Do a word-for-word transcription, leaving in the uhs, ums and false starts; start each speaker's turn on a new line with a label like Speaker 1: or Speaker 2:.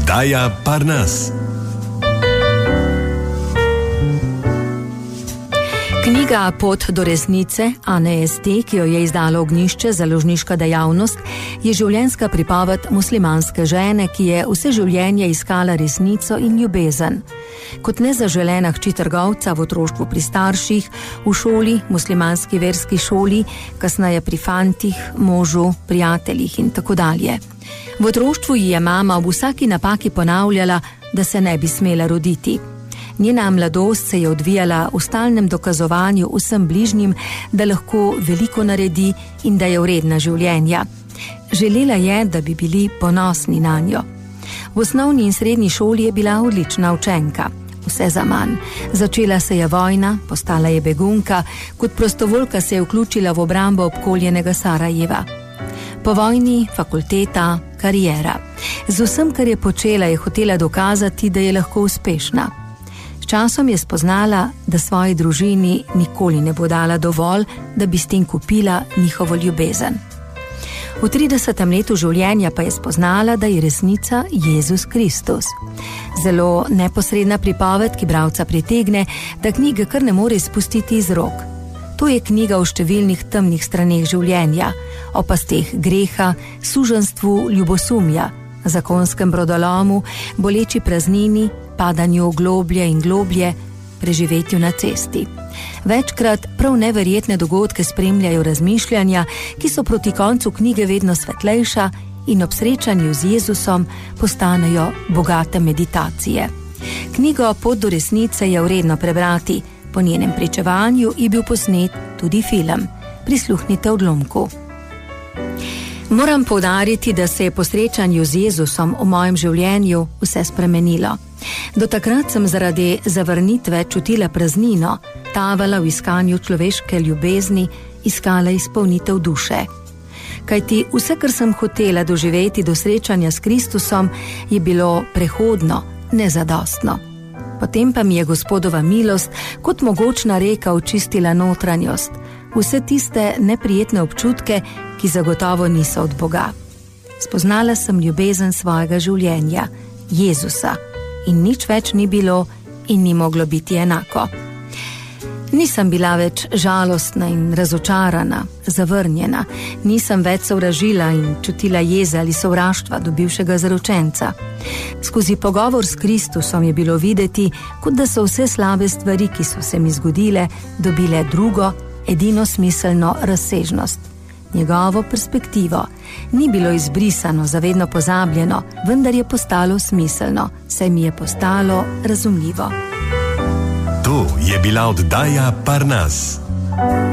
Speaker 1: Oddaja Parnas.
Speaker 2: Knjiga Pot do resnice Ane Esti, ki jo je izdalo Ognjišče založniška dejavnost, je življenjska pripoved muslimanske žene, ki je vse življenje iskala resnico in ljubezen. Kot nezaželena hči trgovca v otroštvu pri starših, v šoli, muslimanski verski šoli, kasneje pri fantih, možu, prijateljih in tako dalje. V otroštvu ji je mama v vsaki napaki ponavljala, da se ne bi smela roditi. Njena mladost se je odvijala v stalnem dokazovanju vsem bližnjim, da lahko veliko naredi in da je vredna življenja. Želela je, da bi bili ponosni nanjo. V osnovni in srednji šoli je bila odlična učenka. Vse zaman. Začela se je vojna, postala je begunka, kot prostovoljka se je vključila v obrambo obkoljenega Sarajeva. Po vojni, fakulteta, kariera. Z vsem, kar je počela, je hotela dokazati, da je lahko uspešna. S časom je spoznala, da svoji družini nikoli ne bo dala dovolj, da bi s tem kupila njihovo ljubezen. V tridesetem letu življenja pa je spoznala, da je resnica Jezus Kristus. Zelo neposredna pripoved, ki bralca pritegne, da knjige kar ne more izpustiti iz rok. To je knjiga o številnih temnih straneh življenja, o pasteh greha, suženstvu ljubosumja, zakonskem brodolomu, boleči praznini, padanju globlje in globlje, preživetju na cesti. Večkrat prav neverjetne dogodke spremljajo razmišljanja, ki so proti koncu knjige vedno svetlejša in ob srečanju z Jezusom postanejo bogate meditacije. Knjigo Pot do resnice je vredno prebrati, po njenem pričevanju je bil posnet tudi film. Prisluhnite odlomku. Moram poudariti, da se je po srečanju z Jezusom v mojem življenju vse spremenilo. Do takrat sem zaradi zavrnitve čutila praznino, tavala v iskanju človeške ljubezni, iskala izpolnitev duše. Kajti vse, kar sem hotela doživeti do srečanja s Kristusom, je bilo prehodno, nezadostno. Potem pa mi je Gospodova milost kot mogočna reka očistila notranjost, vse tiste neprijetne občutke, ki zagotovo niso od Boga. Spoznala sem ljubezen svojega življenja, Jezusa, in nič več ni bilo in ni moglo biti enako. Nisem bila več žalostna in razočarana, zavrnjena, nisem več sovražila in čutila jeze ali sovraštva do bivšega zaročenca. Skozi pogovor s Kristusom je bilo videti, kot da so vse slabe stvari, ki so se mi zgodile, dobile drugo, edino smiselno razsežnost. Njegovo perspektivo ni bilo izbrisano, zavedno pozabljeno, vendar je postalo smiselno, saj mi je postalo razumljivo.
Speaker 1: To je bila oddaja Parnas.